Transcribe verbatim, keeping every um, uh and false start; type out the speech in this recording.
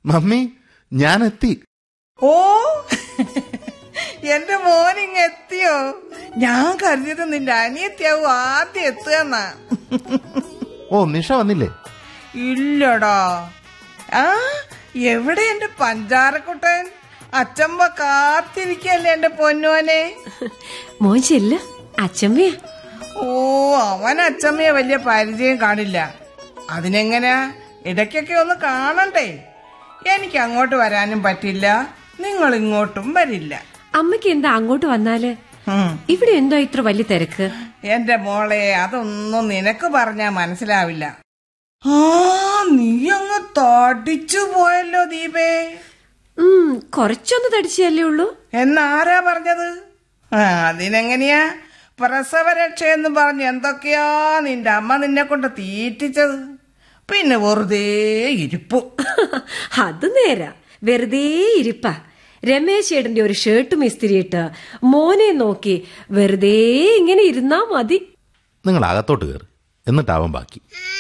Mummy, ഞാൻ എത്തി. ഓ, എന്റെ മോനിങ് എത്തിയോ? ഞാൻ കരുതിയത് നിന്റെ അനിയത്തിയാവും ആദ്യം എത്തുകയെന്നാ. ഓ, നിഷ വന്നില്ലേ? ഇല്ലടാ. ആ, എവിടെ എന്റെ പഞ്ചാരക്കുട്ടൻ? അച്ചമ്മ കാത്തിരിക്കല്ലേ എന്റെ പൊന്നോനെ. മോശല്ല, അച്ചമ്മയാ. ഓ, അവൻ അച്ചമ്മയെ വലിയ പരിചയം കാണില്ല. അതിനെങ്ങനെയാ? ഇടയ്ക്കൊക്കെ ഒന്ന് കാണണ്ടേ? എനിക്ക് അങ്ങോട്ട് വരാനും പറ്റില്ല, നിങ്ങൾ ഇങ്ങോട്ടും വരില്ല. അമ്മയ്ക്ക് എന്താ അങ്ങോട്ട് വന്നാല്? ഇവിടെ എന്തോ ഇത്ര വലിയ തിരക്ക്? എന്റെ മോളെ, അതൊന്നും നിനക്ക് പറഞ്ഞാ മനസ്സിലാവില്ല. ആ, നീ അങ്ങ് തടിച്ചു പോയല്ലോ ദീപേ. ഉം കൊറച്ചൊന്ന് തടിച്ചല്ലേ ഉള്ളൂ. എന്നാരാ പറഞ്ഞത്? ആ, അതിനെങ്ങനെയാ? പ്രസവരക്ഷയെന്ന് പറഞ്ഞ് എന്തൊക്കെയാ നിന്റെ അമ്മ നിന്നെ കൊണ്ട് തീറ്റിച്ചത്. പിന്നെ വെറുതെ ഇരിപ്പു. അത് നേരാ, വെറുതെ ഇരിപ്പാ. രമേശ് ഏടന്റെ ഒരു ഷർട്ടും ഇസ്തിരിയിട്ട് മോനെ നോക്കി വെറുതെ ഇങ്ങനെ ഇരുന്നാ മതി. നിങ്ങൾ അകത്തോട്ട് കയറി, എന്നിട്ടാവാൻ ബാക്കി.